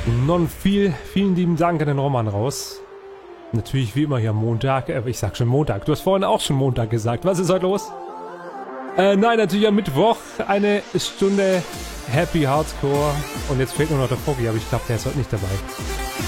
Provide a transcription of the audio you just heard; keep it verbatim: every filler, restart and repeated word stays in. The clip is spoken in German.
Non viel, vielen lieben Dank an den Roman raus. Natürlich wie immer hier Montag, äh, ich sag schon Montag. Du hast vorhin auch schon Montag gesagt. Was ist heute los? Äh, nein, natürlich am Mittwoch eine Stunde Happy Hardcore. Und jetzt fehlt nur noch der Foggy, aber ich glaube, der ist heute nicht dabei.